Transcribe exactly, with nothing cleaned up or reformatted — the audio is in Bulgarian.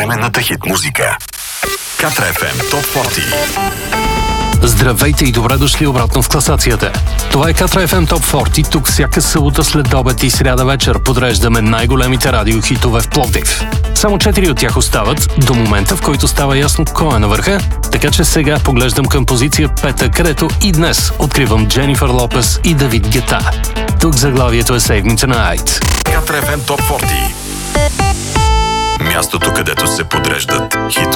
съвременната хит музика. Катра еф ем Топ сорок. Здравейте и добре дошли обратно в класацията. Това е Катра еф ем Топ сорок. Тук всяка събота след обед и сряда вечер подреждаме най-големите радиохитове в Пловдив. Само четири от тях остават до момента, в който става ясно кой е на върха, така че сега поглеждам към позиция пета, където и днес откривам Дженифър Лопес и Давид Гета. Тук заглавието е Save Me Tonight. Катра еф ем Топ сорок. Мястото, където се подреждат хитове.